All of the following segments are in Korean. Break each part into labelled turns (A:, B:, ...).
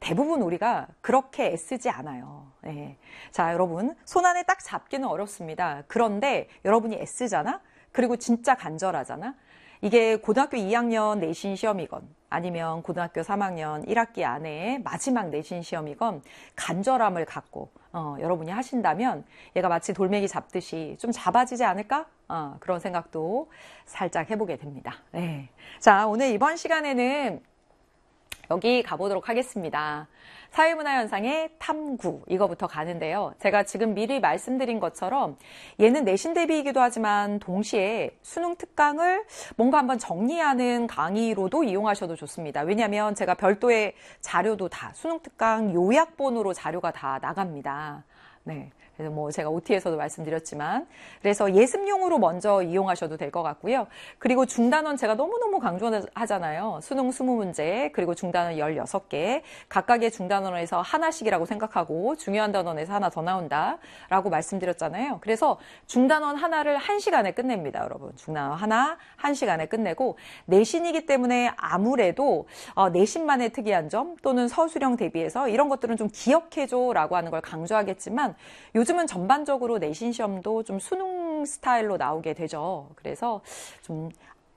A: 대부분 우리가 그렇게 애쓰지 않아요. 예. 자, 여러분, 손안에 딱 잡기는 어렵습니다. 그런데 여러분이 애쓰잖아? 그리고 진짜 간절하잖아? 이게 고등학교 2학년 내신 시험이건 아니면 고등학교 3학년 1학기 안에 마지막 내신 시험이건 간절함을 갖고 여러분이 하신다면 얘가 마치 돌멩이 잡듯이 좀 잡아지지 않을까? 그런 생각도 살짝 해보게 됩니다. 네. 자, 오늘 이번 시간에는 여기 가보도록 하겠습니다. 사회문화 현상의 탐구, 이거부터 가는데요. 제가 지금 미리 말씀드린 것처럼 얘는 내신 대비이기도 하지만 동시에 수능 특강을 뭔가 한번 정리하는 강의로도 이용하셔도 좋습니다. 왜냐하면 제가 별도의 자료도 다 수능 특강 요약본으로 자료가 다 나갑니다. 네. 그래서 뭐 제가 OT에서도 말씀드렸지만 그래서 예습용으로 먼저 이용하셔도 될 것 같고요. 그리고 중단원 제가 너무너무 강조하잖아요. 수능 20문제 그리고 중단원 16개 각각의 중단원에서 하나씩이라고 생각하고 중요한 단원에서 하나 더 나온다라고 말씀드렸잖아요. 그래서 중단원 하나를 1시간에 끝냅니다. 여러분. 중단원 하나 1시간에 끝내고 내신이기 때문에 아무래도 내신만의 특이한 점 또는 서술형 대비해서 이런 것들은 좀 기억해줘라고 하는 걸 강조하겠지만 요즘은 전반적으로 내신 시험도 좀 수능 스타일로 나오게 되죠. 그래서 좀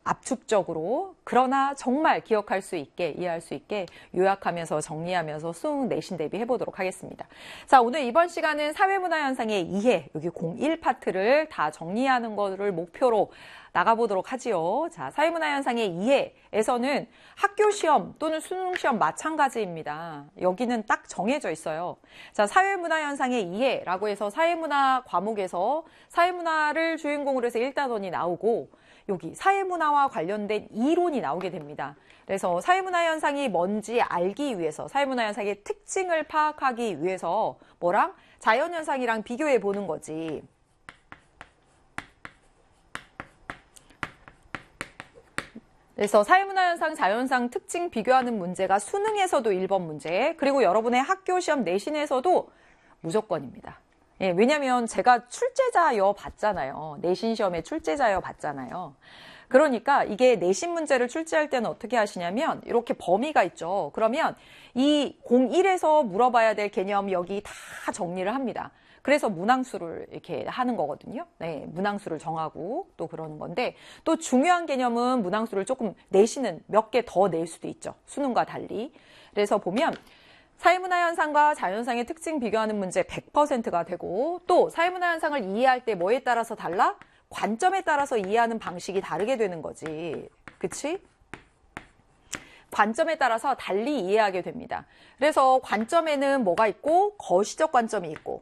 A: 압축적으로 그러나 정말 기억할 수 있게 이해할 수 있게 요약하면서 정리하면서 수능 내신 대비해 보도록 하겠습니다. 자, 오늘 이번 시간은 사회문화 현상의 이해 여기 01 파트를 다 정리하는 것을 목표로 나가보도록 하지요. 자, 사회문화 현상의 이해에서는 학교 시험 또는 수능 시험 마찬가지입니다. 여기는 딱 정해져 있어요. 자, 사회문화 현상의 이해라고 해서 사회문화 과목에서 사회문화를 주인공으로 해서 1단원이 나오고 여기 사회문화와 관련된 이론이 나오게 됩니다. 그래서 사회문화 현상이 뭔지 알기 위해서 사회문화 현상의 특징을 파악하기 위해서 뭐랑 자연현상이랑 비교해 보는 거지. 그래서 사회문화 현상, 자연현상 특징 비교하는 문제가 수능에서도 1번 문제, 그리고 여러분의 학교 시험 내신에서도 무조건입니다. 예, 왜냐면 제가 출제자여 봤잖아요. 내신 시험에 출제자여 봤잖아요. 그러니까 이게 내신 문제를 출제할 때는 어떻게 하시냐면 이렇게 범위가 있죠. 그러면 이 01에서 물어봐야 될 개념 여기 다 정리를 합니다. 그래서 문항수를 이렇게 하는 거거든요. 네, 문항수를 정하고 또 그러는 건데 또 중요한 개념은 문항수를 조금 내시는 몇 개 더 낼 수도 있죠. 수능과 달리. 그래서 보면 사회문화 현상과 자연현상의 특징 비교하는 문제 100%가 되고 또 사회문화 현상을 이해할 때 뭐에 따라서 달라? 관점에 따라서 이해하는 방식이 다르게 되는 거지. 그치? 관점에 따라서 달리 이해하게 됩니다. 그래서 관점에는 뭐가 있고 거시적 관점이 있고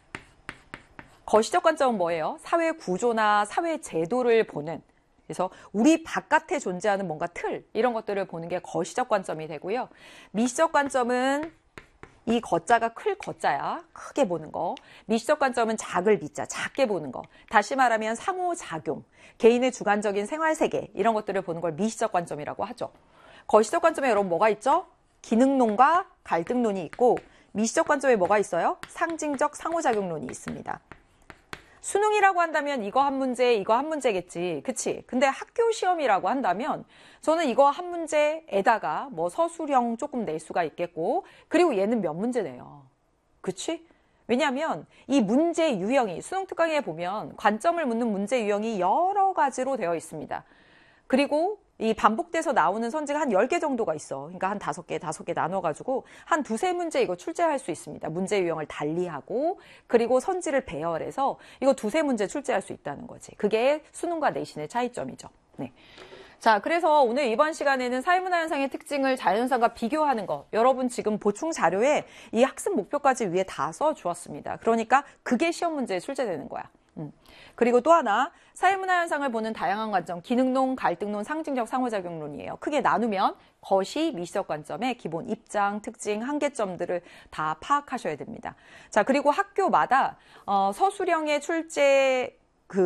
A: 거시적 관점은 뭐예요? 사회 구조나 사회 제도를 보는 그래서 우리 바깥에 존재하는 뭔가 틀 이런 것들을 보는 게 거시적 관점이 되고요. 미시적 관점은 이 거자가 클 거자야. 크게 보는 거. 미시적 관점은 작을 미자, 작게 보는 거. 다시 말하면 상호작용, 개인의 주관적인 생활세계 이런 것들을 보는 걸 미시적 관점이라고 하죠. 거시적 관점에 여러분 뭐가 있죠? 기능론과 갈등론이 있고 미시적 관점에 뭐가 있어요? 상징적 상호작용론이 있습니다. 수능이라고 한다면 이거 한 문제, 이거 한 문제겠지. 그치? 근데 학교 시험이라고 한다면 저는 이거 한 문제에다가 뭐 서술형 조금 낼 수가 있겠고 그리고 얘는 몇 문제 내요. 그치? 왜냐하면 이 문제 유형이 수능 특강에 보면 관점을 묻는 문제 유형이 여러 가지로 되어 있습니다. 그리고 이 반복돼서 나오는 선지가 한 10개 정도가 있어. 그러니까 한 5개 나눠가지고 한 두세 문제 이거 출제할 수 있습니다. 문제 유형을 달리하고 그리고 선지를 배열해서 이거 두세 문제 출제할 수 있다는 거지. 그게 수능과 내신의 차이점이죠. 네. 자, 그래서 오늘 이번 시간에는 사회문화 현상의 특징을 자연현상과 비교하는 거 여러분 지금 보충 자료에 이 학습 목표까지 위에 다 써주었습니다. 그러니까 그게 시험 문제에 출제되는 거야. 그리고 또 하나 사회문화 현상을 보는 다양한 관점 기능론, 갈등론, 상징적 상호작용론이에요. 크게 나누면 거시, 미시적 관점의 기본 입장, 특징, 한계점들을 다 파악하셔야 됩니다. 자, 그리고 학교마다 서술형의 출제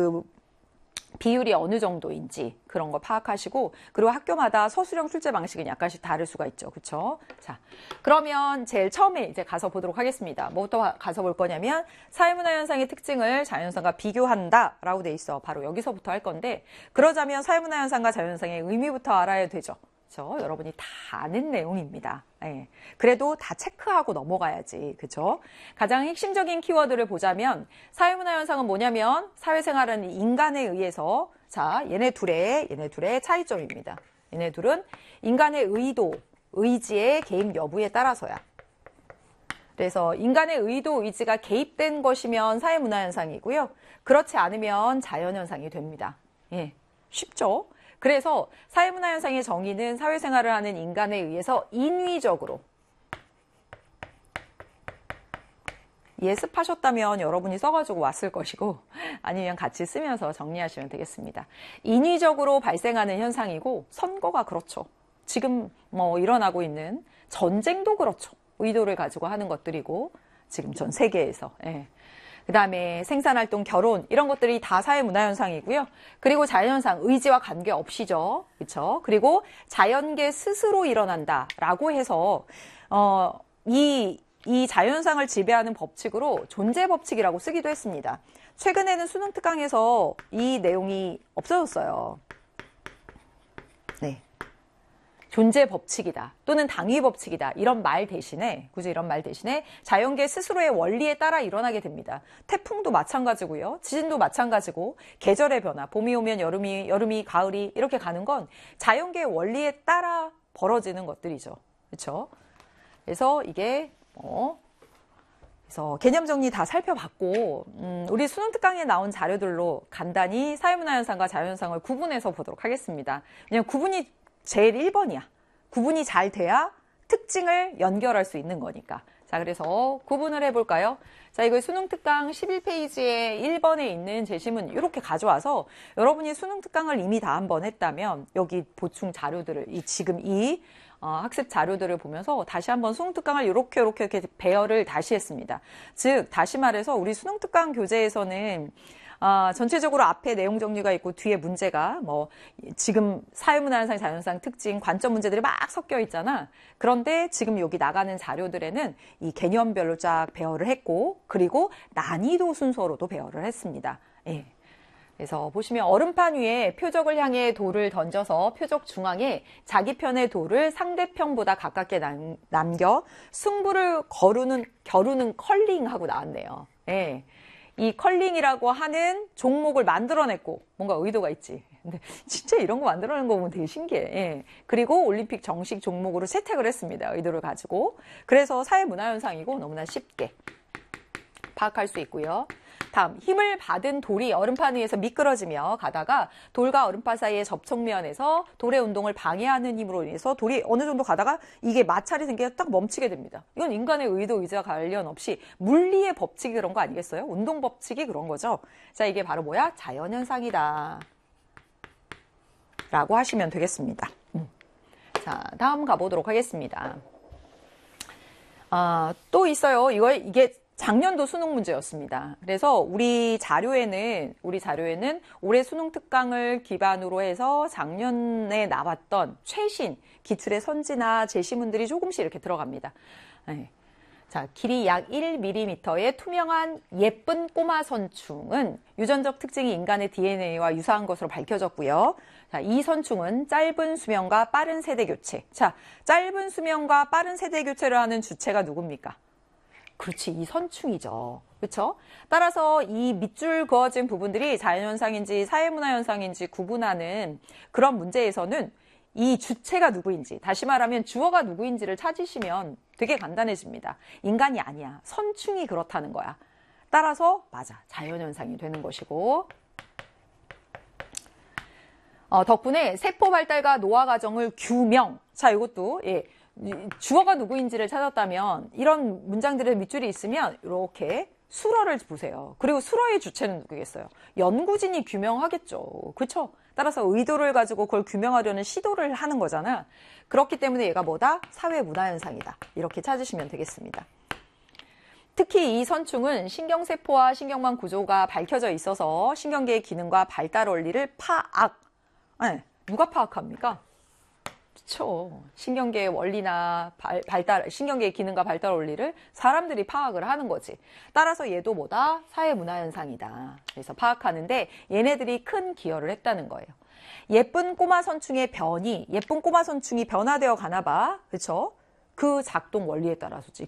A: 비율이 어느 정도인지 그런 거 파악하시고 그리고 학교마다 서술형 출제 방식은 약간씩 다를 수가 있죠. 그렇죠? 자, 그러면 제일 처음에 이제 가서 보도록 하겠습니다. 뭐부터 가서 볼 거냐면 사회문화 현상의 특징을 자연현상과 비교한다라고 돼 있어. 바로 여기서부터 할 건데 그러자면 사회문화 현상과 자연현상의 의미부터 알아야 되죠. 그렇죠? 여러분이 다 아는 내용입니다. 예. 그래도 다 체크하고 넘어가야지. 그렇죠? 가장 핵심적인 키워드를 보자면 사회문화현상은 뭐냐면 사회생활은 인간에 의해서 자, 얘네 둘의 차이점입니다. 얘네 둘은 인간의 의도, 의지의 개입 여부에 따라서야. 그래서 인간의 의도, 의지가 개입된 것이면 사회문화현상이고요. 그렇지 않으면 자연현상이 됩니다. 예, 쉽죠? 그래서 사회문화현상의 정의는 사회생활을 하는 인간에 의해서 인위적으로 예습하셨다면 여러분이 써가지고 왔을 것이고 아니면 같이 쓰면서 정리하시면 되겠습니다. 인위적으로 발생하는 현상이고 선거가 그렇죠. 지금 뭐 일어나고 있는 전쟁도 그렇죠. 의도를 가지고 하는 것들이고 지금 전 세계에서. 예. 그 다음에 생산활동, 결혼 이런 것들이 다 사회문화현상이고요. 그리고 자연현상, 의지와 관계없이죠. 그렇죠? 그리고 자연계 스스로 일어난다라고 해서 이 자연현상을 지배하는 법칙으로 존재법칙이라고 쓰기도 했습니다. 최근에는 수능 특강에서 이 내용이 없어졌어요. 네. 존재 법칙이다 또는 당위 법칙이다 이런 말 대신에 굳이 이런 말 대신에 자연계 스스로의 원리에 따라 일어나게 됩니다. 태풍도 마찬가지고요. 지진도 마찬가지고 계절의 변화 봄이 오면 여름이 가을이 이렇게 가는 건 자연계의 원리에 따라 벌어지는 것들이죠. 그렇죠? 그래서 이게 그래서 개념 정리 다 살펴봤고 우리 수능 특강에 나온 자료들로 간단히 사회문화현상과 자연현상을 구분해서 보도록 하겠습니다. 왜냐하면 구분이 제일 1번이야. 구분이 잘 돼야 특징을 연결할 수 있는 거니까. 자, 그래서 구분을 해볼까요? 자, 이거 수능 특강 11페이지에 1번에 있는 제시문 이렇게 가져와서 여러분이 수능 특강을 이미 다 한 번 했다면 여기 보충 자료들을 지금 이 학습 자료들을 보면서 다시 한번 수능 특강을 이렇게 배열을 다시 했습니다. 즉 다시 말해서 우리 수능 특강 교재에서는 전체적으로 앞에 내용 정리가 있고 뒤에 문제가 지금 사회문화현상, 자연현상 특징, 관점 문제들이 막 섞여 있잖아. 그런데 지금 여기 나가는 자료들에는 이 개념별로 쫙 배열을 했고 그리고 난이도 순서로도 배열을 했습니다. 예. 그래서 보시면 얼음판 위에 표적을 향해 돌을 던져서 표적 중앙에 자기 편의 돌을 상대편보다 가깝게 남겨 승부를 겨루는 컬링하고 나왔네요. 예. 이 컬링이라고 하는 종목을 만들어냈고 뭔가 의도가 있지. 근데 진짜 이런 거 만들어낸 거 보면 되게 신기해. 예. 그리고 올림픽 정식 종목으로 채택을 했습니다. 의도를 가지고. 그래서 사회문화현상이고 너무나 쉽게 파악할 수 있고요. 다음, 힘을 받은 돌이 얼음판 위에서 미끄러지며 가다가 돌과 얼음판 사이의 접촉면에서 돌의 운동을 방해하는 힘으로 인해서 돌이 어느 정도 가다가 이게 마찰이 생겨 딱 멈추게 됩니다. 이건 인간의 의도, 의지와 관련 없이 물리의 법칙이 그런 거 아니겠어요? 운동 법칙이 그런 거죠. 자, 이게 바로 뭐야? 자연현상이다. 라고 하시면 되겠습니다. 자, 다음 가보도록 하겠습니다. 또 있어요. 이게 작년도 수능 문제였습니다. 그래서 우리 자료에는 올해 수능 특강을 기반으로 해서 작년에 나왔던 최신 기출의 선지나 제시문들이 조금씩 이렇게 들어갑니다. 네. 자, 길이 약 1mm의 투명한 예쁜 꼬마 선충은 유전적 특징이 인간의 DNA와 유사한 것으로 밝혀졌고요. 자, 이 선충은 짧은 수명과 빠른 세대 교체. 자, 짧은 수명과 빠른 세대 교체를 하는 주체가 누굽니까? 그렇지, 이 선충이죠. 그렇죠? 따라서 이 밑줄 그어진 부분들이 자연현상인지 사회문화현상인지 구분하는 그런 문제에서는 이 주체가 누구인지, 다시 말하면 주어가 누구인지를 찾으시면 되게 간단해집니다. 인간이 아니야. 선충이 그렇다는 거야. 따라서 맞아, 자연현상이 되는 것이고 덕분에 세포 발달과 노화 과정을 규명. 자, 이것도 주어가 누구인지를 찾았다면 이런 문장들의 밑줄이 있으면 이렇게 수러를 보세요. 그리고 수러의 주체는 누구겠어요? 연구진이 규명하겠죠. 그렇죠? 따라서 의도를 가지고 그걸 규명하려는 시도를 하는 거잖아. 그렇기 때문에 얘가 뭐다? 사회문화현상이다. 이렇게 찾으시면 되겠습니다. 특히 이 선충은 신경세포와 신경망 구조가 밝혀져 있어서 신경계의 기능과 발달 원리를 누가 파악합니까? 그렇죠. 신경계의 원리나 신경계의 기능과 발달 원리를 사람들이 파악을 하는 거지. 따라서 얘도 뭐다? 사회문화현상이다. 그래서 파악하는데 얘네들이 큰 기여를 했다는 거예요. 예쁜 꼬마 선충의 변이, 예쁜 꼬마 선충이 변화되어 가나 봐. 그쵸? 그 작동 원리에 따라서지.